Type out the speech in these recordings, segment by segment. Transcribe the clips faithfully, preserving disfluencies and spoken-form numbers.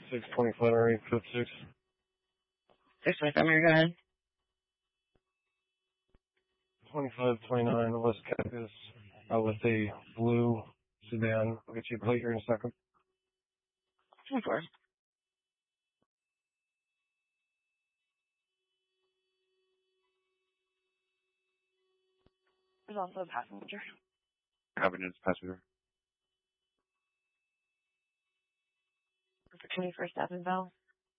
six twenty-five, Mary, code six. six twenty-five, Mary, go ahead. twenty-five twenty-nine, West Cactus, uh, with a blue sedan. I'll get you a plate here in a second. ten four. There's also a passenger. Evidence passenger. For twenty-first Avenue Bell.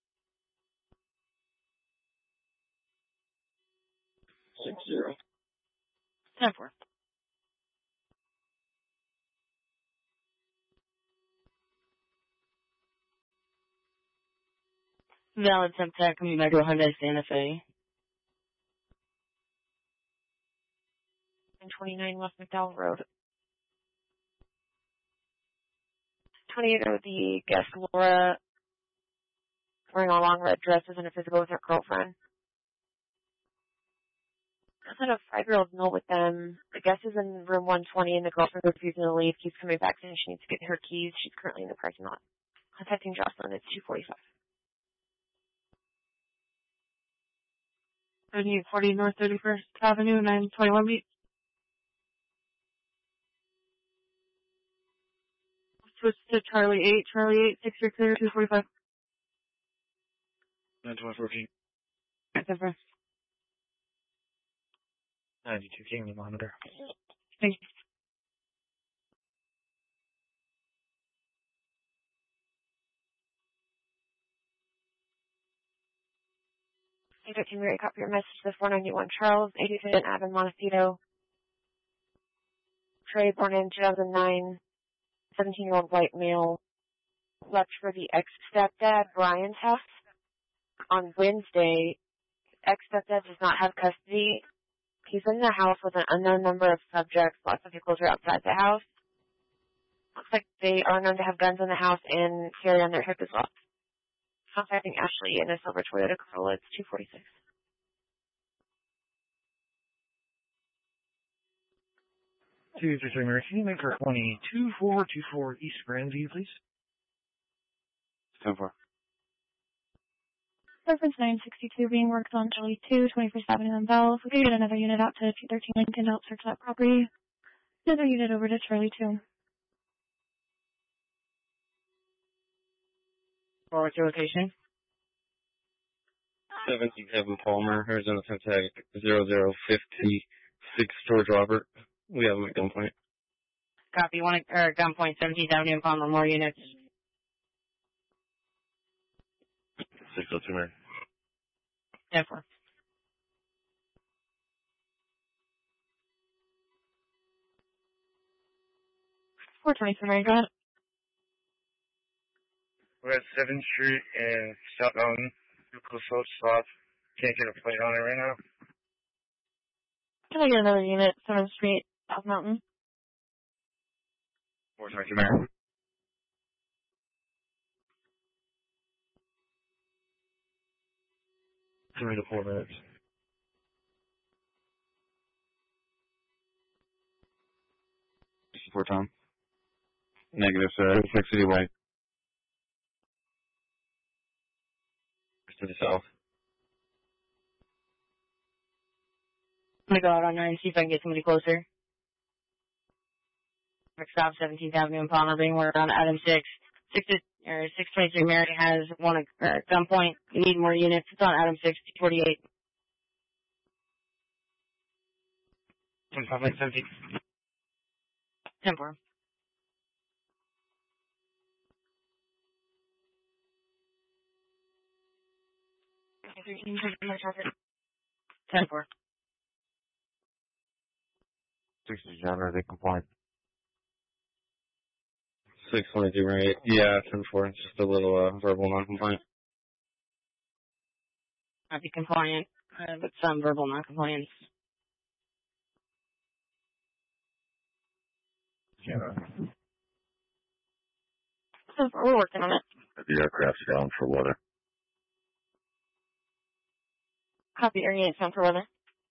Six zero. ten four. Valid temp tech coming back to Hyundai Santa Fe. And twenty-nine West McDowell Road. twenty-eight with the guest Laura wearing a long red dress is in a physical with her girlfriend. I had a five-year-old Mill with them. The guest is in room one twenty and the girlfriend refusing to leave. Keeps coming back saying she needs to get her keys. She's currently in the parking lot. Contacting Jocelyn. It's two forty-five. thirty-eight forty North thirty-first Avenue, nine twenty-one beat. Switch to Charlie eight, Charlie eight, six you're clear, two forty-five. nine twenty fourteen. Different. ninety-two Kingdom monitor. Thank you. fifteen Mary, copy your message to four ninety-one Charles, eighty-fifth Avenue, Montecito. Trey, born in two thousand nine, seventeen-year-old white male, left for the ex-stepdad, Brian's house. On Wednesday, ex-stepdad does not have custody. He's in the house with an unknown number of subjects. Lots of vehicles are outside the house. Looks like they are known to have guns in the house and carry on their hip as well. Contacting Ashley in a silver Toyota Corolla. It's two forty-six. two three three Mary, can you make her twenty-two four two four East Grandview, please? ten four. Reference nine sixty-two being worked on Julie two, twenty-first Avenue and Bell. If we could get another unit out to two thirteen Lincoln to help search that property. Another unit over to Charlie two. Or what's your location? seventy-seven Palmer, Arizona Temp Tag zero zero fifty-six George Robert. We have him at gunpoint. Copy. One or gunpoint, seventeenth Avenue and Palmer. More units. six oh two Mary. ten four. four twenty-three Mary, go ahead. We're at seventh Street and South Mountain. Vehicle so stop. Can't get a plate on it right now. Can I get another unit, seventh Street, South Mountain? four twenty-two Mary. Three to four minutes. Support Tom. Negative, sir. Six City Way. To the south. I'm gonna go out on nine and see if I can get somebody closer. Next stop, seventeenth Avenue and Palmer, being worked on Adam six. Six or six twenty-three Mary has one at uh, gunpoint. You need more units. It's on Adam six, forty-eight. twenty-five like seventeen. ten four. ten four. sixty John, are they compliant? six twenty-two Mary. Yeah, ten four. It's just a little uh, verbal non-compliant. Not be compliant, uh, but some verbal non-compliance. Yeah. So we're working on it. The aircraft's down for weather. Copy area eight, sound for weather.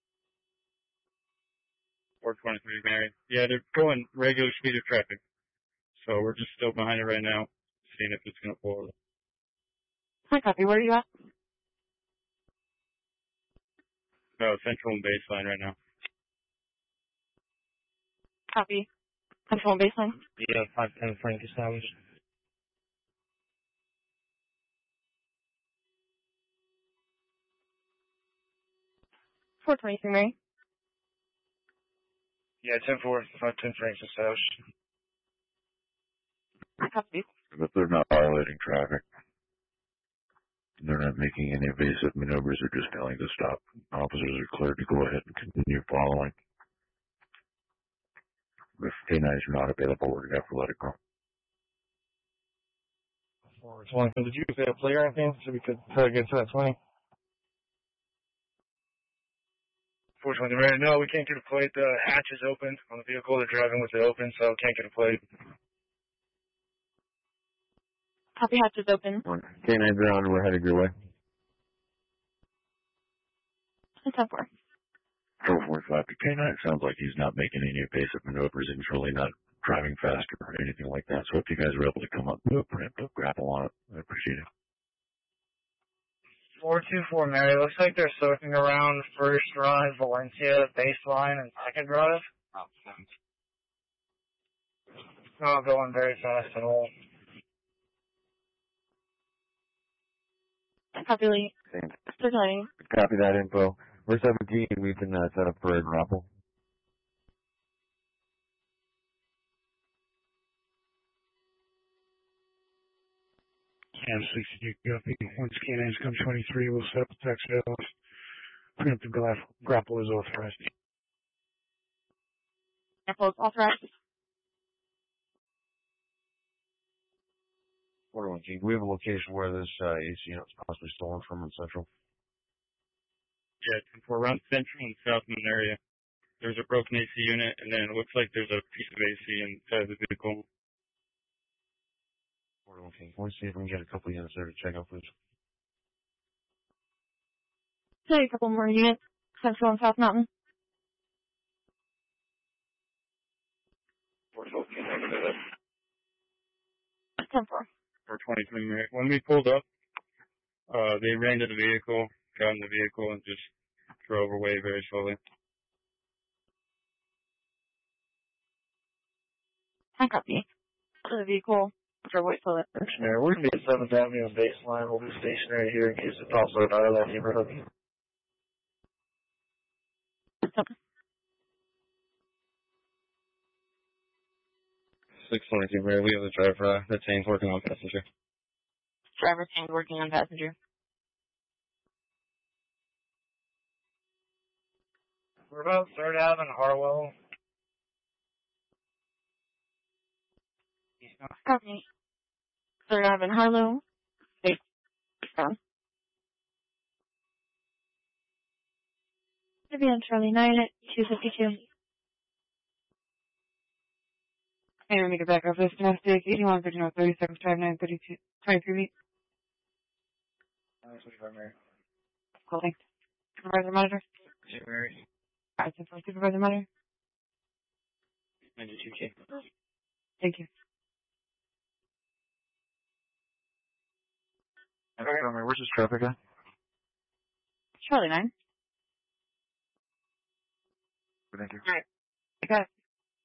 four twenty-three Mary. Yeah, they're going regular speed of traffic. So we're just still behind it right now, seeing if it's going to pull over. Hi, copy. Where are you at? No, central and baseline right now. Copy. Control and baseline. Yeah, five ten Frank established. four twenty-three, Mary. Yeah, ten four, five ten Frank's established. Copy. But they're not violating traffic. They're not making any evasive maneuvers. They're just failing to stop. Officers are cleared to go ahead and continue following. If K nines are not available, we're going to have to let it go. four twenty. Did you say a play or anything so we could try to get to that twenty? four twenty, right? No, we can't get a plate. The hatch is open on the vehicle. They're driving with it open, so can't get a plate. Copy, hatch is open. K nines are on. We're headed your way. ten four. four forty-five to K nine. It sounds like he's not making any evasive maneuvers and he's really not driving faster or anything like that. So if you guys are able to come up, move, ramp up, grapple on it, I appreciate it. four two four, Mary. Looks like they're circling around First Drive, Valencia, Baseline, and Second Drive. Not going very fast at all. Copy, Lee. Circulating. Copy that info. We're seventeen. We can uh, set up for a grapple. Cam sixty-two, copy. Once K nines come twenty-three, we'll set up the taxi rails. Preemptive grapple is authorized. Grapple is authorized. four one G. We have a location where this uh, A C unit is possibly stolen from in Central. Yeah, we're around central and south in an area. There's a broken A C unit, and then it looks like there's a piece of A C inside the vehicle. four one G. Can we see if we can get a couple units there to check out, please? Say a couple more units. Central and South Mountain. ten four. four twenty-three, right? When we pulled up, uh, they ran to the vehicle, got in the vehicle, and just drove away very slowly. I copy. The vehicle drove away slowly. Stationary. We're going to be at seventh Avenue and Baseline. We'll be stationary here in case it pops out of that neighborhood. six twenty-two, Mary. We have the driver. Uh, the tank working on passenger. Driver tank working on passenger. We're about third Ave and Harwell. Copy. Third Ave in Harlow. State. Down. It'll be on Charlie nine at two fifty-two. Hey, let me get back off this domestic. eighty-one, fifty-one, thirty-seven, twenty-nine, thirty-two, twenty-three feet. Holding. Supervisor monitor. Mary. Alright, for supervisor monitor. ninety-two K. Thank you. Alright, where's this traffic at? Charlie nine. Thank you. Alright. I got it.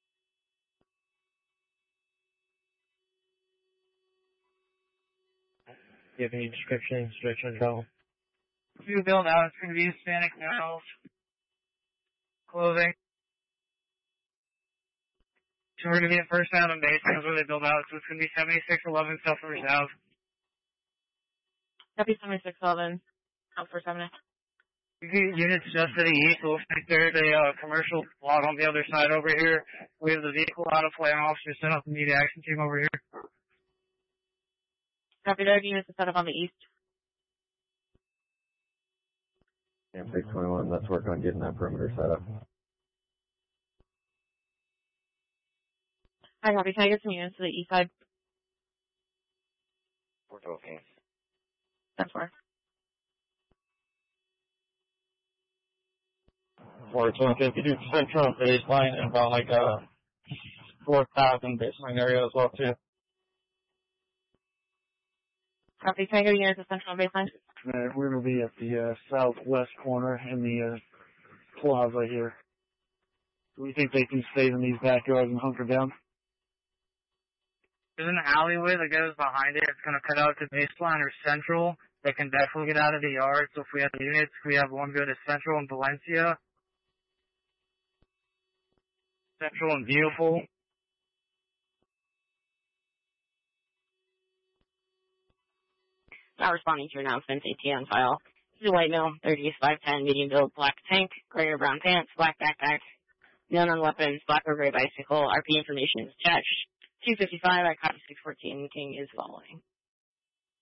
Do you have any description, description at all? View build out. It's going to be Hispanic males. Clothing. So we're going to be at First Ave and Baseline. That's where they build out. So it's going to be seventy-six eleven South First Ave. Copy seventy-six eleven. Out for seven. Units just to the east. Looks like there's a uh, commercial lot on the other side over here. We have the vehicle out of play and officers set up the immediate action team over here. Copy that. Units are set up on the east. Yeah, six twenty-one, let's work on getting that perimeter set up. Hi, copy. Can I get some units to the east side? four twelve. That's where. four twelve, if you do Central Baseline and about like a four thousand Baseline area as well, too. Copy. Can I go units to Central Baseline? Alright, we're gonna be at the uh, southwest corner in the uh, plaza here. Do we think they can stay in these backyards and hunker down? There's an alleyway that goes behind it. It's gonna cut out to Baseline or Central. They can definitely get out of the yard. So if we have units, we have one go to Central and Valencia. Central and Beautiful. Not responding to your announcements, A T M file. This is a white male, thirty is five ten, medium build, black tank, gray or brown pants, black backpack, known on weapons, black or gray bicycle, R P information is attached. two fifty-five, I copy six fourteen, King is following.